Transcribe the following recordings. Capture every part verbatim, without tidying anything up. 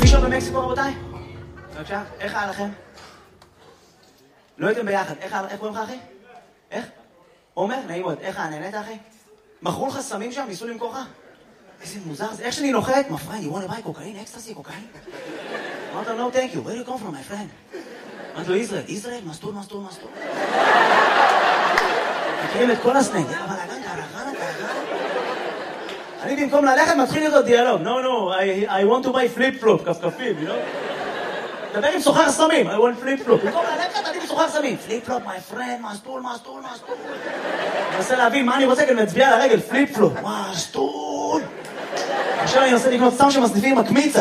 מישהו במקסיקו, רבותיי? בבקשה, איך היה לכם? לא הייתם ביחד, איך קוראים לך, אחי? איך? עומר? נעים מאוד. איך היה, נהנית, אחי? מכרו לך סמים שם? ניסו למכור לך? איזה מוזר זה. איך שאני נוחת? My friend, you want to buy cocaine? אקסטסי, קוקאין? אמרת לו, no thank you. Where do you come from, my friend? אמרת לו, ישראל. ישראל? מסטול, מסטול, מסטול. מכירים את כל הסנג. אבל אגן, קרחנה, קרחנה. אני במקום ללכת מתחיל להיות דיאלוג. No, no, I, I want to buy flip-flop, כפכפים, you know? דבר עם סוחר סמים. I want flip-flop. במקום ללכת, אני בסוחר סמים. flip-flop, my friend, מסטול, מסטול, מסטול. אני מנסה להבין מה אני רוצה, כי אני מצביע על הרגל. flip-flop, מסטול. עכשיו אני מנסה לקנות סתם שמסניפים עם הקמיצה.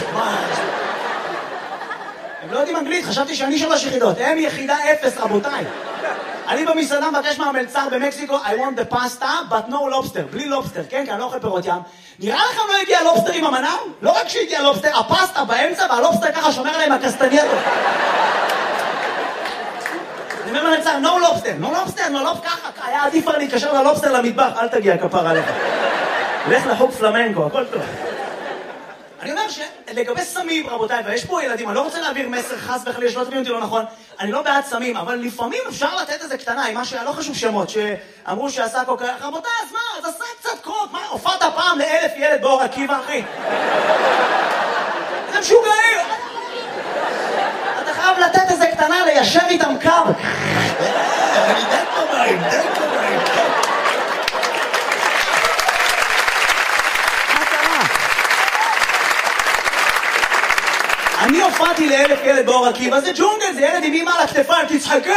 הם לא יודעים אנגלית, חשבתי שאני שלוש יחידות. הם יחידה אפס, רבותיי. אני במסעדה מבקש מהמלצר במקסיקו, I want the pasta, but no lobster. בלי לובסטר, כן? כי אני לא אוכל פירות ים. נראה לכם לא הגיע לובסטר עם המנה? לא רק שהגיע לובסטר, הפסטה באמצע, והלובסטר ככה שומר עליהם הקסטנייטות. אני אומר למלצר, no lobster, no lobster, no lobster, ככה. היה עדיף לי להתקשר ללובסטר למטבח, אל תגיע כפר עליך. לך לחוג פלמנקו, הכל טוב. אני אומר שלגבי סמים, רבותיי, ויש פה ילדים, אני לא רוצה להעביר מסר חס וחלילה, שלא תבינו אותי לא נכון, אני לא בעד סמים, אבל לפעמים אפשר לתת איזה קטנה, עם מה שהיה לא חשוב שמות, שאמרו שעשה קוקה, רבותיי, אז מה, אז עשה קצת קוק, מה, הופעת פעם לאלף ילד באור עקיבא, אחי? זה משוגעים! אתה חייב לתת איזה קטנה, ליישר איתם קו. אני די קובעים, די קובעים. אני הופעתי לאלף ילד באור עקיבא, זה ג'ונגל, זה ילד עם אמא על הכתפיים, תצחקה!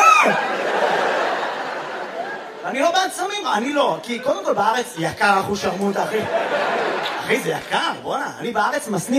אני לא בעד סמים, אני לא, כי קודם כל בארץ יקר אחוז שרמוטה, אחי. אחי, זה יקר, בוא'נה, אני בארץ מסניף